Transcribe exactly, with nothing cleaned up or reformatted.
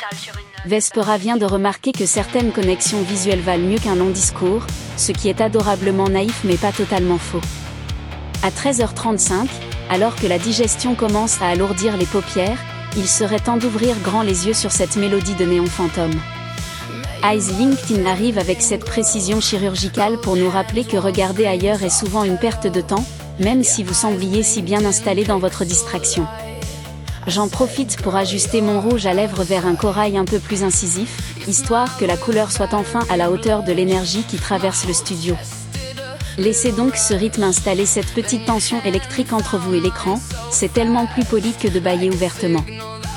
Vespera vient de remarquer que certaines connexions visuelles valent mieux qu'un long discours, ce qui est adorablement naïf mais pas totalement faux. À treize heures trente-cinq, alors que la digestion commence à alourdir les paupières, il serait temps d'ouvrir grand les yeux sur cette mélodie de néon fantôme. Eyes LinkedIn arrive avec cette précision chirurgicale pour nous rappeler que regarder ailleurs est souvent une perte de temps, même si vous sembliez si bien installé dans votre distraction. J'en profite pour ajuster mon rouge à lèvres vers un corail un peu plus incisif, histoire que la couleur soit enfin à la hauteur de l'énergie qui traverse le studio. Laissez donc ce rythme installer cette petite tension électrique entre vous et l'écran, c'est tellement plus poli que de bâiller ouvertement.